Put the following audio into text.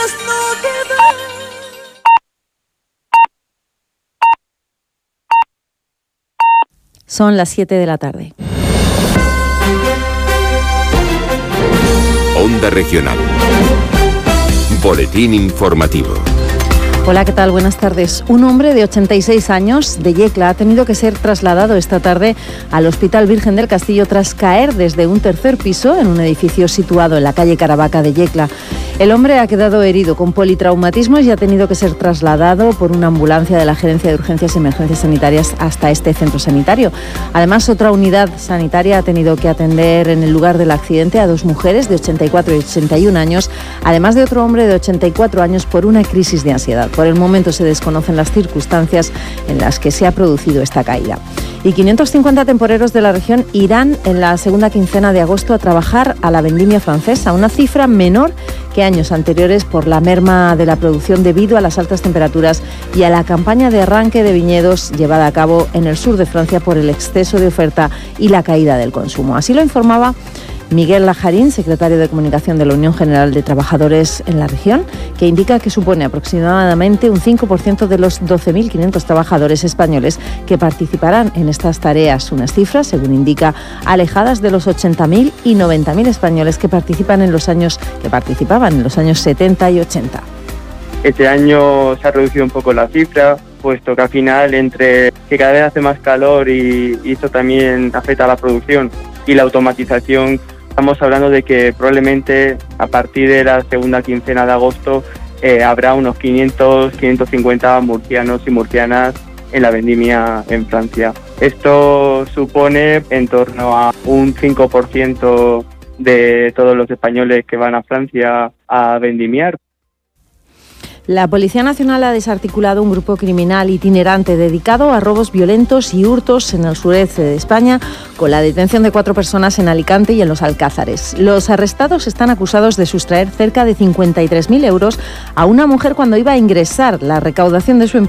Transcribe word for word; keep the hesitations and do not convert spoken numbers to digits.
no queda. Son las siete de la tarde. Onda Regional. Boletín informativo. Hola, ¿qué tal? Buenas tardes. Un hombre de ochenta y seis años de Yecla ha tenido que ser trasladado esta tarde al Hospital Virgen del Castillo tras caer desde un tercer piso en un edificio situado en la calle Caravaca de Yecla. El hombre ha quedado herido con politraumatismos y ha tenido que ser trasladado por una ambulancia de la Gerencia de Urgencias y Emergencias Sanitarias hasta este centro sanitario. Además, otra unidad sanitaria ha tenido que atender en el lugar del accidente a dos mujeres de ochenta y cuatro y ochenta y un años, además de otro hombre de ochenta y cuatro años por una crisis de ansiedad. Por el momento se desconocen las circunstancias en las que se ha producido esta caída. Y quinientos cincuenta temporeros de la región irán en la segunda quincena de agosto a trabajar a la vendimia francesa, una cifra menor que años anteriores por la merma de la producción debido a las altas temperaturas y a la campaña de arranque de viñedos llevada a cabo en el sur de Francia por el exceso de oferta y la caída del consumo. Así lo informaba Miguel Lajarín, secretario de Comunicación de la Unión General de Trabajadores en la región, que indica que supone aproximadamente un cinco por ciento de los doce mil quinientos trabajadores españoles que participarán en estas tareas, unas cifras, según indica, alejadas de los ochenta mil y noventa mil españoles que participan en los años que participaban en los años setenta y ochenta. Este año se ha reducido un poco la cifra, puesto que al final, entre que cada vez hace más calor y, y esto también afecta a la producción y la automatización, estamos hablando de que probablemente a partir de la segunda quincena de agosto eh, habrá unos quinientos, quinientos cincuenta murcianos y murcianas en la vendimia en Francia. Esto supone en torno a un cinco por ciento de todos los españoles que van a Francia a vendimiar. La Policía Nacional ha desarticulado un grupo criminal itinerante dedicado a robos violentos y hurtos en el sureste de España, con la detención de cuatro personas en Alicante y en los Alcázares. Los arrestados están acusados de sustraer cerca de cincuenta y tres mil euros a una mujer cuando iba a ingresar. La recaudación de su